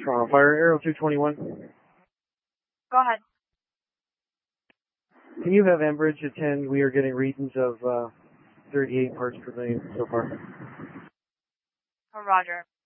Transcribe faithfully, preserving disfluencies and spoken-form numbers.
Toronto Fire, Aero two twenty-one. Go ahead. Can you have Enbridge attend? We are getting readings of uh, thirty-eight parts per million so far. Oh, Roger.